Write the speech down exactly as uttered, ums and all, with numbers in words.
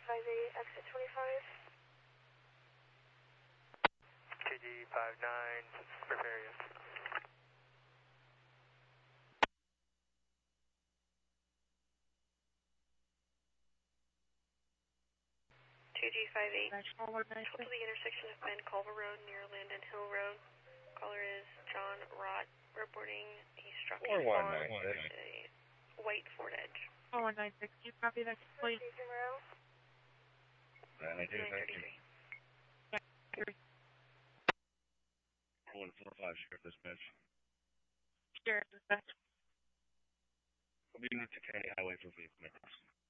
five eight, exit twenty-five. T D five nine, prepare you. two G five eight, hold to the intersection of Ben Culver Road near Landon Hill Road. Caller is John Rott, reporting he struck a car with a white Ford Edge. four one nine six, do you copy that, please? nine two, thank you. one four five, Sheriff Dispatch. Sheriff Dispatch. We'll be moved to County Highway for vehicle maintenance.